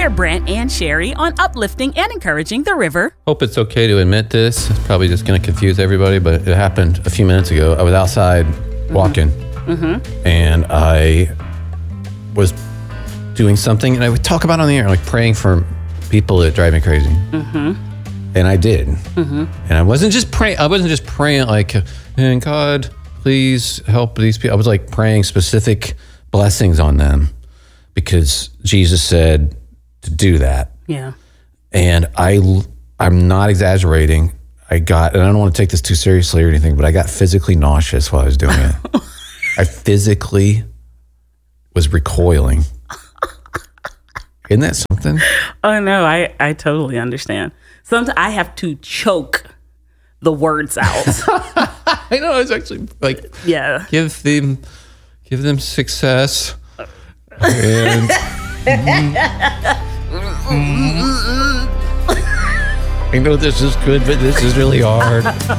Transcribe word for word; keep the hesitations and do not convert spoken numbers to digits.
are Brent and Sherry on uplifting and encouraging the river. Hope it's okay to admit this. It's probably just going to confuse everybody, but it happened a few minutes ago. I was outside walking, mm-hmm. and I was doing something, and I would talk about it on the air, like praying for people that drive me crazy. Mm-hmm. And I did. Mm-hmm. And I wasn't just praying. I wasn't just praying like, and God, please help these people. I was like praying specific blessings on them because Jesus said to do that. Yeah. And I, I'm not exaggerating. I got, and I don't want to take this too seriously or anything, but I got physically nauseous while I was doing it. I physically was recoiling. Isn't that something? Oh, no, I, I totally understand. Sometimes I have to choke the words out. I know. I was actually like, yeah, give them, give them success. And, mm, I know this is good, but this is really hard.